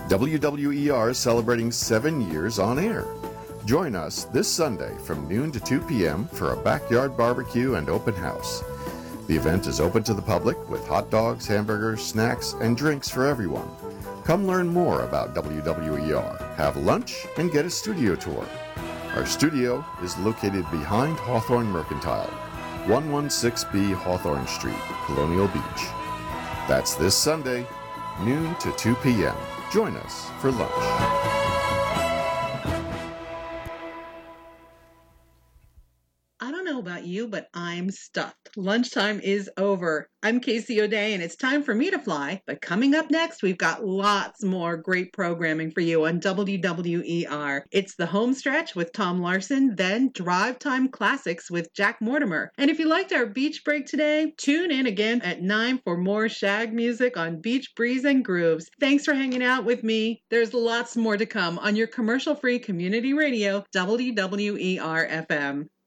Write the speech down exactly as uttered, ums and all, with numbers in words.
W W E R is celebrating seven years on air. Join us this Sunday from noon to two p.m. for a backyard barbecue and open house. The event is open to the public with hot dogs, hamburgers, snacks, and drinks for everyone. Come learn more about W W E R, have lunch, and get a studio tour. Our studio is located behind Hawthorne Mercantile, one sixteen B Hawthorne Street, Colonial Beach. That's this Sunday, noon to two p.m. Join us for lunch. I don't know about you, but I'm stuffed. Lunchtime is over. I'm Casey O'Day, and it's time for me to fly. But coming up next, we've got lots more great programming for you on W W E R. It's the home stretch with Tom Larson, then Drive Time Classics with Jack Mortimer. And if you liked our beach break today, tune in again at nine for more shag music on Beach Breeze and Grooves. Thanks for hanging out with me. There's lots more to come on your commercial-free community radio, W W E R F M.